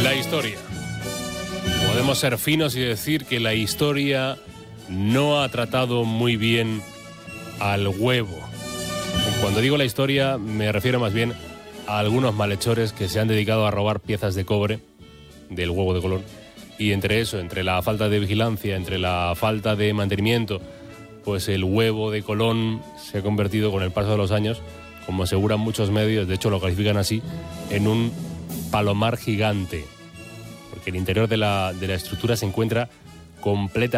La historia. Podemos ser finos y decir que la historia no ha tratado muy bien al huevo. Cuando digo la historia me refiero más bien a algunos malhechores que se han dedicado a robar piezas de cobre del huevo de Colón. Y entre eso, entre la falta de vigilancia, entre la falta de mantenimiento, pues el huevo de Colón se ha convertido con el paso de los años, como aseguran muchos medios, de hecho lo califican así, en un palomar gigante. Porque el interior de la estructura se encuentra completamente